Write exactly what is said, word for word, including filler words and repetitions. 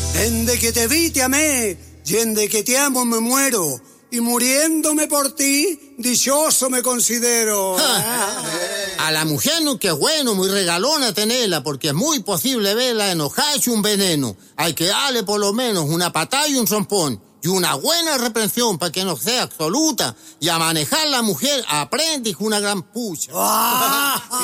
Desde que te vi te amé, y desde que te amo me muero, y muriéndome por ti, dichoso me considero. A la mujer no, que es bueno, muy regalona tenerla, porque es muy posible verla enojarse un veneno. Hay que darle por lo menos una patada y un zompón, y una buena reprensión para que no sea absoluta. Y a manejar la mujer aprende una gran pucha.